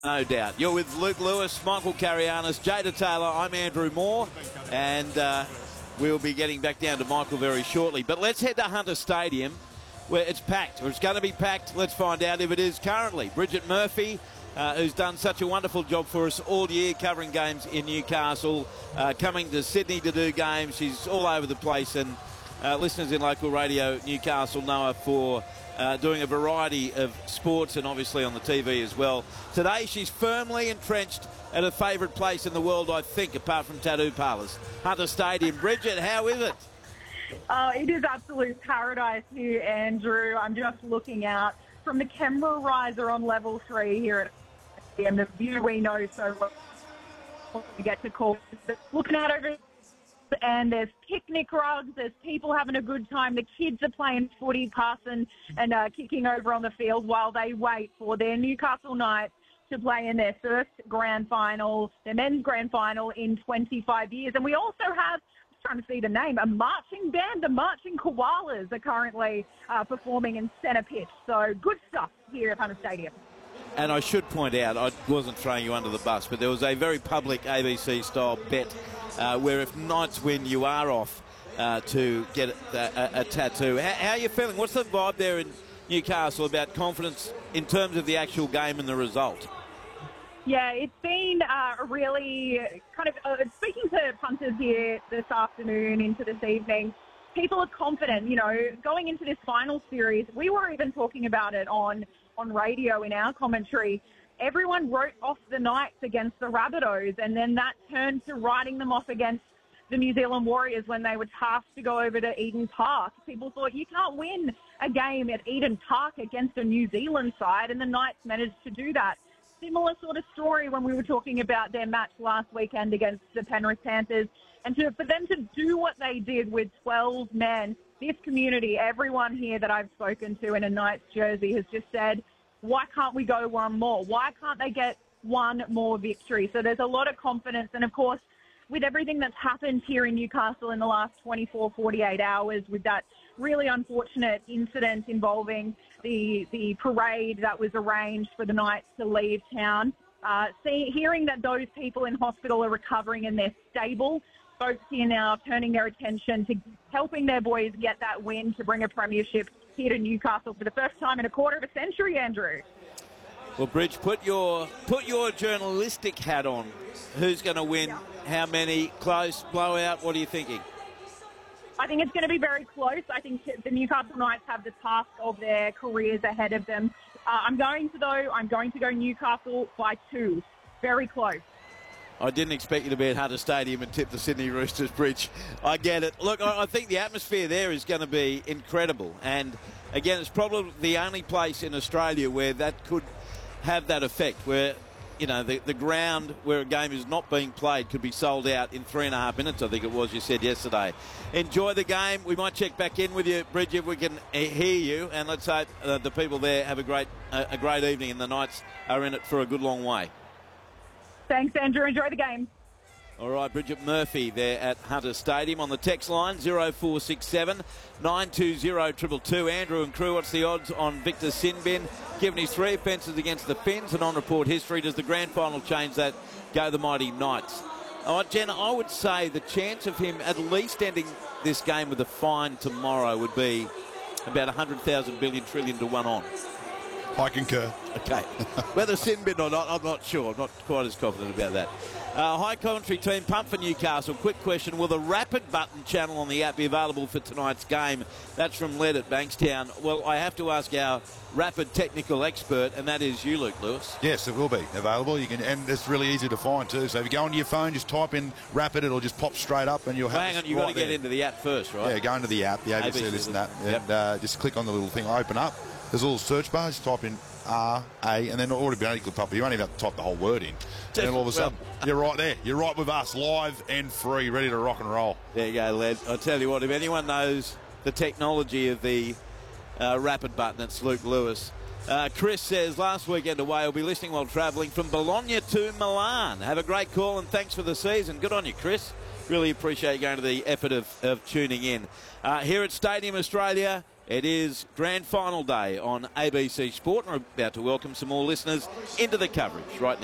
No doubt. You're with Luke Lewis, Michael Carianis, Jada Taylor. I'm Andrew Moore, and we'll be getting back down to Michael very shortly. But let's head to Hunter Stadium, where it's packed, or it's going to be packed. Let's find out if it is currently. Bridget Murphy, who's done such a wonderful job for us all year, covering games in Newcastle, coming to Sydney to do games. She's all over the place, and listeners in local radio Newcastle know her for doing a variety of sports and obviously on the TV as well. Today she's firmly entrenched at a favourite place in the world, I think, apart from tattoo parlours. Hunter Stadium. Bridget, how is it? It is absolute paradise here, Andrew. I'm just looking out from the Canberra Riser on level 3 here at the view we know so well. We get to call. Looking out over, and there's picnic rugs, there's people having a good time, the kids are playing footy, passing and kicking over on the field while they wait for their Newcastle Knights to play in their first grand final, their men's grand final in 25 years. And we also have, I'm trying to see the name, a marching band, the Marching Koalas are currently performing in centre pitch. So good stuff here at Hunter Stadium. And I should point out, I wasn't throwing you under the bus, but there was a very public ABC-style bet where if Knights win, you are off to get a tattoo. How are you feeling? What's the vibe there in Newcastle about confidence in terms of the actual game and the result? Yeah, it's been really kind of speaking to punters here this afternoon into this evening. People are confident, you know, going into this final series. We were even talking about it on radio in our commentary. Everyone wrote off the Knights against the Rabbitohs, and then that turned to writing them off against the New Zealand Warriors when they were tasked to go over to Eden Park. People thought, you can't win a game at Eden Park against a New Zealand side, and the Knights managed to do that. Similar sort of story when we were talking about their match last weekend against the Penrith Panthers. And for them to do what they did with 12 men, this community, everyone here that I've spoken to in a Knights jersey has just said, why can't we go one more? Why can't they get one more victory? So there's a lot of confidence. And, of course, with everything that's happened here in Newcastle in the last 24, 48 hours, with that really unfortunate incident involving the parade that was arranged for the Knights to leave town, hearing that those people in hospital are recovering and they're stable, folks here now turning their attention to helping their boys get that win to bring a premiership here to Newcastle for the first time in a quarter of a century, Andrew. Well, Bridge, put your journalistic hat on. Who's going to win? How many? Close? Blowout? What are you thinking? I think it's going to be very close. I think the Newcastle Knights have the task of their careers ahead of them. I'm going to go Newcastle by 2. Very close. I didn't expect you to be at Hunter Stadium and tip the Sydney Roosters, Bridge. I get it. Look, I think the atmosphere there is going to be incredible. And, again, it's probably the only place in Australia where that could have that effect, where, you know, the ground where a game is not being played could be sold out in 3.5 minutes, I think it was, you said yesterday. Enjoy the game. We might check back in with you, Bridge, if we can hear you. And let's hope the people there have a great evening, and the Knights are in it for a good long way. Thanks, Andrew. Enjoy the game. All right, Bridget Murphy there at Hunter Stadium. On the text line, 0467 920 222. Andrew and crew, what's the odds on Victor Sinbin? Given his 3 offences against the Finns and on-report history, does the grand final change that? Go the mighty Knights. All right, Jenna, I would say the chance of him at least ending this game with a fine tomorrow would be about 100,000 billion trillion to 1 on. I concur. Okay. Whether Sinbin or not, I'm not sure. I'm not quite as confident about that. High commentary team, pump for Newcastle. Quick question, will the rapid button channel on the app be available for tonight's game? That's from Led at Bankstown. Well, I have to ask our rapid technical expert, and that is you, Luke Lewis. Yes, it will be available. You can, and it's really easy to find too. So if you go onto your phone, just type in rapid, it'll just pop straight up and you'll have Hang on, you've got to get into the app first, right? Yeah, go into the app, the ABC, this and that, and just click on the little thing, open up. There's a little search bar, just type in R, A, and then automatically pop up. You won't even have to type the whole word in. And then all of a sudden, you're right there. You're right with us, live and free, ready to rock and roll. There you go, Led. I'll tell you what, if anyone knows the technology of the rapid button, it's Luke Lewis. Chris says, last weekend away, I'll be listening while travelling from Bologna to Milan. Have a great call and thanks for the season. Good on you, Chris. Really appreciate you going to the effort of tuning in. Here at Stadium Australia, It is grand final day on ABC Sport. We're about to welcome some more listeners into the coverage right now.